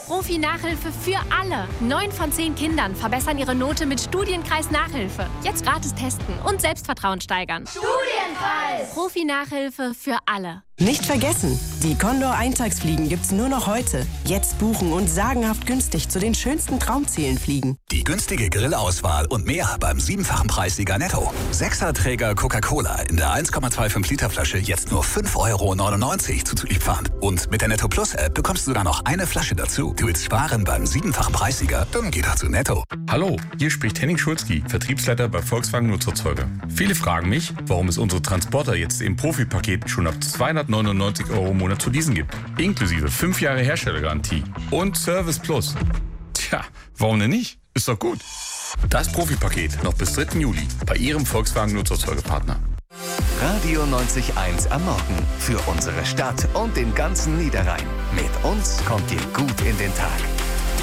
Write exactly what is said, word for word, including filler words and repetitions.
Profi-Nachhilfe für alle. Neun von zehn Kindern verbessern ihre Note mit Studienkreis Nachhilfe. Jetzt gratis testen und Selbstvertrauen steigern. Studienkreis! Profi-Nachhilfe für alle. Nicht vergessen, die Condor-Eintagsfliegen gibt's nur noch heute. Jetzt buchen und sagenhaft günstig zu den schönsten Traumzielen fliegen. Die günstige Grillauswahl und mehr beim siebenfachen Preissieger Netto. Sechserträger Coca-Cola in der eins Komma fünfundzwanzig Liter Flasche jetzt nur fünf Euro neunundneunzig zu Zulieferant. Und mit der Netto Plus App bekommst du sogar noch eine Flasche dazu. Du willst sparen beim siebenfachen Preissieger? Dann geh doch zu Netto. Hallo, hier spricht Henning Schulzki, Vertriebsleiter bei Volkswagen Nutzerzeuger. Viele fragen mich, warum es unsere Transporter jetzt im Profi-Paket schon ab zweihundertneunundneunzig Euro im Monat zu leasen gibt. Inklusive fünf Jahre Herstellergarantie und Service Plus. Tja, warum denn nicht? Ist doch gut. Das Profi-Paket noch bis dritten Juli bei Ihrem Volkswagen Nutzerzeugerpartner. Radio neunzig Komma eins am Morgen für unsere Stadt und den ganzen Niederrhein. Mit uns kommt ihr gut in den Tag.